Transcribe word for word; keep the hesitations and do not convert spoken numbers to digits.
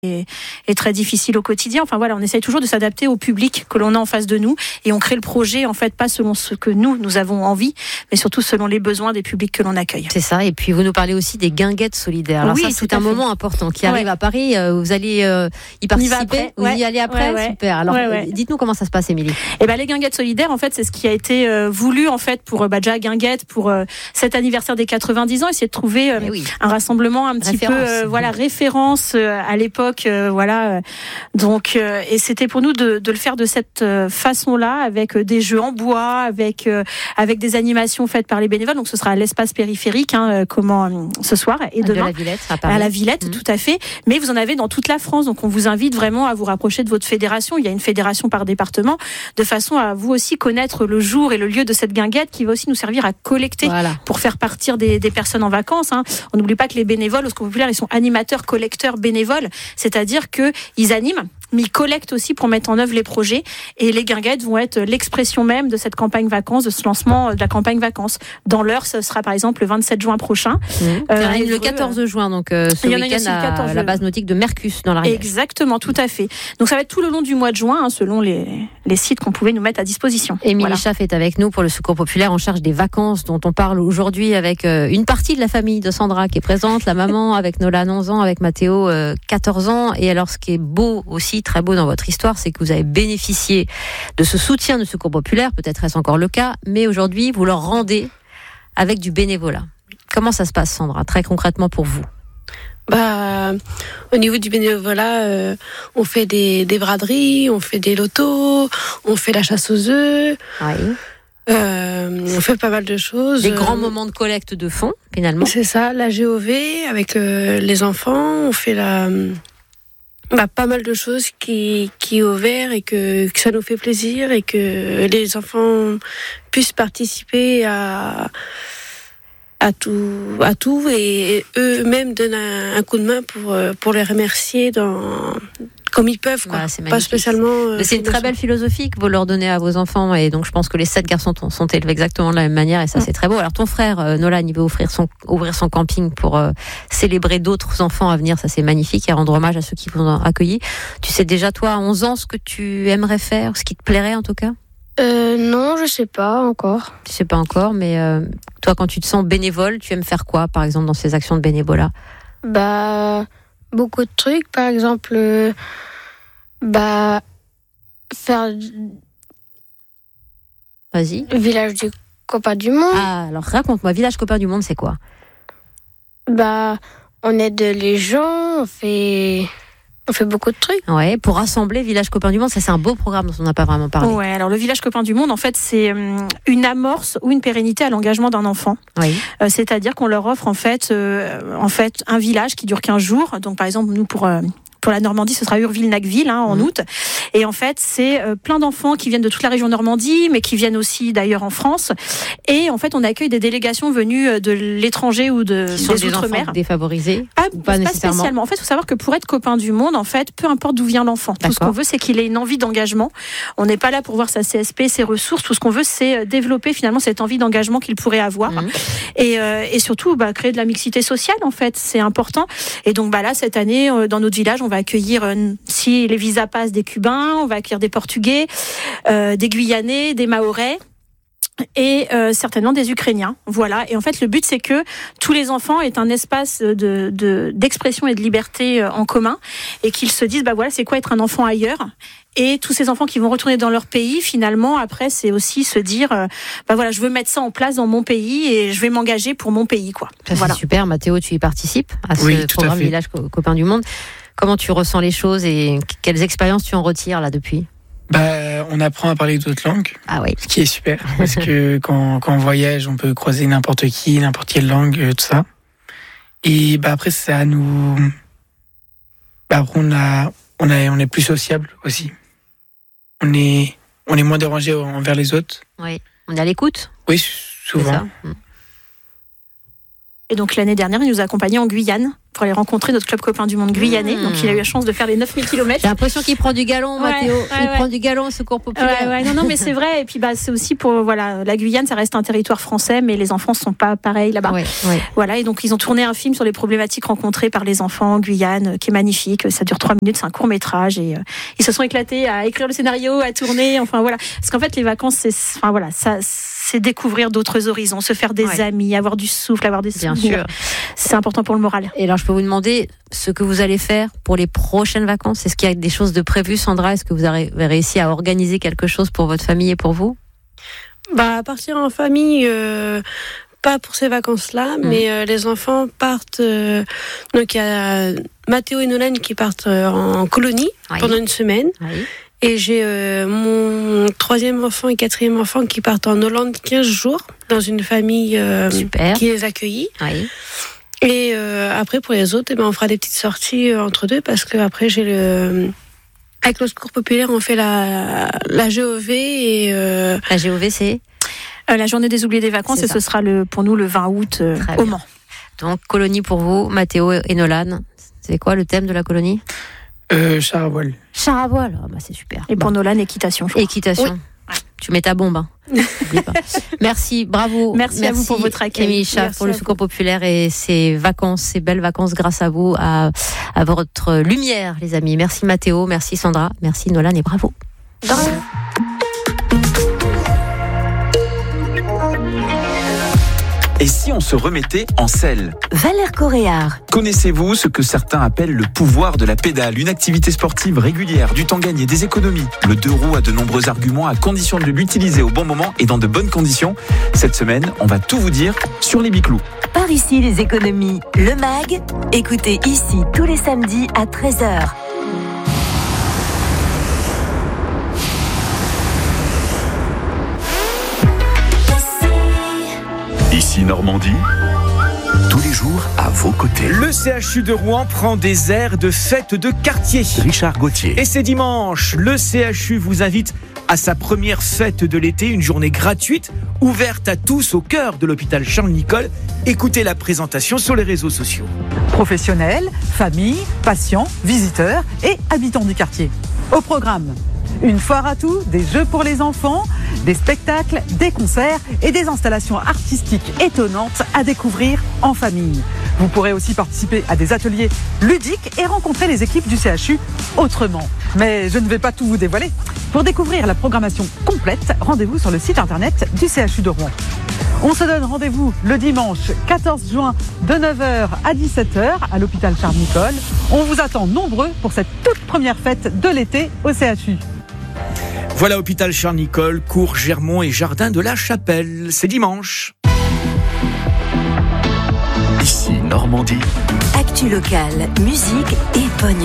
est, est très difficile au quotidien. Enfin voilà, on essaye toujours de s'adapter au public que l'on a en face de nous et on crée le projet en fait pas selon ce que nous nous avons envie, mais surtout selon les besoins des publics que l'on accueille. C'est ça. Et puis vous nous parlez aussi des guinguettes solidaires. Alors oui, ça c'est un fait. moment important qui arrive ouais. à Paris. Vous allez euh, y participer. Vous ouais. y allez après. Ouais, ouais. Super. Alors ouais, ouais. dites-nous comment ça se passe, Émilie. Eh ben les guinguettes solidaires en fait c'est ce qui a été euh, voulu en fait pour bah, déjà Guinguette pour euh, cet anniversaire des quatre-vingt-dix ans, essayer de trouver euh, oui. un rassemblement un petit référence. peu euh, voilà référence euh, à l'époque euh, voilà euh, donc euh, et c'était pour nous de, de le faire de cette euh, façon-là avec euh, des jeux en bois avec euh, avec des animations faites par les bénévoles. Donc ce sera à l'espace périphérique hein, euh, comment euh, ce soir et demain de la Villette, à, à la Villette mmh. tout à fait. Mais vous en avez dans toute la France, donc on vous invite vraiment à vous rapprocher de votre fédération. Il y a une fédération par département, de façon à vous aussi connaître le jour et le lieu de cette guinguette qui va aussi nous servir à collecter voilà. pour faire partir des, des personnes en vacances. Hein. On n'oublie pas que les bénévoles au Secours populaire, ils sont animateurs, collecteurs, bénévoles, c'est-à-dire qu'ils animent, mais ils collectent aussi pour mettre en œuvre les projets. Et les guinguettes vont être l'expression même de cette campagne vacances, de ce lancement de la campagne vacances. Dans l'heure, ce sera par exemple le vingt-sept juin prochain. Mmh. Euh, le quatorze juin, donc euh, ce week-end à la base nautique de Mercus dans la Rivière. Exactement, tout à fait. Donc ça va être tout le long du mois de juin, hein, selon les, les sites qu'on pouvait nous mettre à disposition. Émilie voilà. Schaff est avec nous pour le Secours populaire en charge des vacances dont on parle aujourd'hui avec euh, une partie de la famille de Sandra qui est présente, la maman avec Nolan onze ans, avec Mathéo euh, quatorze ans. Et alors ce qui est beau aussi, très beau dans votre histoire, c'est que vous avez bénéficié de ce soutien du Secours populaire, peut-être est-ce encore le cas, mais aujourd'hui vous leur rendez avec du bénévolat. Comment ça se passe, Sandra, très concrètement pour vous? Bah, au niveau du bénévolat, euh, on fait des, des braderies, on fait des lotos, on fait la chasse aux œufs. Oui. Euh, on fait pas mal de choses. Des grands moments de collecte de fonds, finalement. C'est ça, la G O V avec euh, les enfants. On fait la, bah, pas mal de choses qui, qui est ouvert et que, que ça nous fait plaisir et que les enfants puissent participer à... à tout, à tout et eux-mêmes donnent un, un coup de main pour, pour les remercier dans, comme ils peuvent, quoi. Voilà, pas spécialement. Euh, c'est une très belle philosophie que vous leur donnez à vos enfants et donc je pense que les sept garçons t- sont élevés exactement de la même manière et ça mmh. c'est très beau. Alors ton frère euh, Nolan, il veut offrir son, ouvrir son camping pour euh, célébrer d'autres enfants à venir, ça c'est magnifique et rendre hommage à ceux qui vous ont accueillis. Tu sais déjà toi à onze ans ce que tu aimerais faire, ce qui te plairait en tout cas? Euh, non, je sais pas encore. Tu sais pas encore, mais euh, toi, quand tu te sens bénévole, tu aimes faire quoi, par exemple, dans ces actions de bénévolat? Bah, beaucoup de trucs. Par exemple, euh, bah, faire Vas-y. le village du copain du monde. Ah, alors raconte-moi, village copain du monde, c'est quoi? Bah, on aide les gens, on fait... On fait beaucoup de trucs. Ouais, pour rassembler Village Copain du Monde, ça c'est un beau programme dont on n'a pas vraiment parlé. Ouais, alors le Village Copain du Monde, en fait, c'est une amorce ou une pérennité à l'engagement d'un enfant. Oui. Euh, c'est-à-dire qu'on leur offre en fait, euh, en fait, un village qui dure quinze jours. Donc par exemple, nous pour euh, pour la Normandie, ce sera Urville-Nacqueville hein, en mmh. août. Et en fait, c'est euh, plein d'enfants qui viennent de toute la région Normandie, mais qui viennent aussi d'ailleurs en France. Et en fait, on accueille des délégations venues de l'étranger ou de qui sont des, des outre-mer. Enfants défavorisés. Pas, pas, pas nécessairement. spécialement. En fait, il faut savoir que pour être copain du monde, en fait, peu importe d'où vient l'enfant. D'accord. Tout ce qu'on veut, c'est qu'il ait une envie d'engagement. On n'est pas là pour voir sa C S P, ses ressources. Tout ce qu'on veut, c'est développer finalement cette envie d'engagement qu'il pourrait avoir. Mmh. Et, euh, et surtout, bah, créer de la mixité sociale, en fait. C'est important. Et donc, bah, là, cette année, euh, dans notre village, on va accueillir, euh, si les visas passent, des Cubains, on va accueillir des Portugais, euh, des Guyanais, des Mahorais. Et euh, certainement des Ukrainiens, voilà. Et en fait, le but c'est que tous les enfants aient un espace de, de d'expression et de liberté en commun, et qu'ils se disent, bah voilà, c'est quoi être un enfant ailleurs. Et tous ces enfants qui vont retourner dans leur pays, finalement, après, c'est aussi se dire, euh, bah voilà, je veux mettre ça en place dans mon pays et je vais m'engager pour mon pays, quoi. Ça, voilà. C'est super, Mathéo, tu y participes à ce oui, programme Village Copain du Monde. Comment tu ressens les choses et quelles expériences tu en retires là depuis? Bah, on apprend à parler d'autres langues, ah oui. ce qui est super, parce que quand, quand on voyage, on peut croiser n'importe qui, n'importe quelle langue, tout ça. Et bah, après, ça nous... Bah, après, on, a, on, a, on est plus sociable aussi. On est, on est moins dérangé envers les autres. Oui, on est à l'écoute. Oui, souvent. Et donc l'année dernière, il nous a accompagnés en Guyane. pour aller rencontrer notre club copain du monde guyanais. Mmh. Donc il a eu la chance de faire les neuf mille kilomètres. J'ai l'impression qu'il prend du galon, ouais, Mathéo. ouais, il ouais. prend du galon au Secours populaire. Ouais, ouais, non, non, mais c'est vrai. Et puis bah, c'est aussi pour voilà, la Guyane, ça reste un territoire français, mais les enfants sont pas pareils là-bas. Ouais, ouais. Voilà, et donc ils ont tourné un film sur les problématiques rencontrées par les enfants en Guyane, qui est magnifique. Ça dure trois minutes, c'est un court métrage, et euh, ils se sont éclatés à écrire le scénario, à tourner. Enfin voilà, parce qu'en fait les vacances, c'est, enfin voilà, ça. c'est découvrir d'autres horizons, se faire des ouais. amis, avoir du souffle, avoir des souvenirs. Bien sûr. C'est important pour le moral. Et alors, je peux vous demander ce que vous allez faire pour les prochaines vacances. Est-ce qu'il y a des choses de prévues, Sandra ? Est-ce que vous avez réussi à organiser quelque chose pour votre famille et pour vous ? Bah, partir en famille, euh, pas pour ces vacances-là, mmh. mais euh, les enfants partent. Euh, donc, il y a Mathéo et Nolan qui partent euh, en colonie oui. pendant une semaine. Oui. Et j'ai euh, mon troisième enfant et quatrième enfant qui partent en Hollande quinze jours dans une famille euh, qui les accueillit. Oui. Et euh, après, pour les autres, eh ben, on fera des petites sorties euh, entre deux parce que après j'ai le... Avec le Secours populaire, on fait la, la G O V. Et, euh... La G O V, c'est euh, la journée des oubliés des vacances c'est et ça. Ce sera le, pour nous le vingt août euh, au Mans. Donc, colonie pour vous, Mathéo et Nolan. C'est quoi le thème de la colonie ? Euh, char à voile. Char à voile, oh, bah c'est super. Et pour bah. Nolan, équitation. Je crois. Équitation. Oui. Tu mets ta bombe. Hein. Merci, bravo. Merci, Merci à vous pour votre accueil. Émilie Schaaf pour le Secours populaire et ces vacances, ces belles vacances grâce à vous, à, à votre lumière, les amis. Merci Mathéo, merci Sandra, merci Nolan et bravo. Bravo. Et si on se remettait en selle ? Valère Coréard. Connaissez-vous ce que certains appellent le pouvoir de la pédale ? Une activité sportive régulière, du temps gagné, des économies. Le deux roues a de nombreux arguments à condition de l'utiliser au bon moment et dans de bonnes conditions. Cette semaine, on va tout vous dire sur les biclous. Par ici, les économies. Le mag. Écoutez ici tous les samedis à treize heures. Ici Normandie, tous les jours à vos côtés. Le C H U de Rouen prend des airs de fête de quartier. Richard Gauthier. Et c'est dimanche, le C H U vous invite à sa première fête de l'été, une journée gratuite, ouverte à tous au cœur de l'hôpital Charles-Nicolle. Écoutez la présentation sur les réseaux sociaux. Professionnels, familles, patients, visiteurs et habitants du quartier. Au programme, une foire à tout, des jeux pour les enfants, des spectacles, des concerts et des installations artistiques étonnantes à découvrir en famille. Vous pourrez aussi participer à des ateliers ludiques et rencontrer les équipes du C H U autrement. Mais je ne vais pas tout vous dévoiler. Pour découvrir la programmation complète, rendez-vous sur le site internet du C H U de Rouen. On se donne rendez-vous le dimanche quatorze juin de neuf heures à dix-sept heures à l'hôpital Charles-Nicolle. On vous attend nombreux pour cette toute première fête de l'été au C H U. Voilà, hôpital Charles-Nicolle, cours Germont et jardin de la Chapelle. C'est dimanche. Ici Normandie. Actu locale, musique et bonne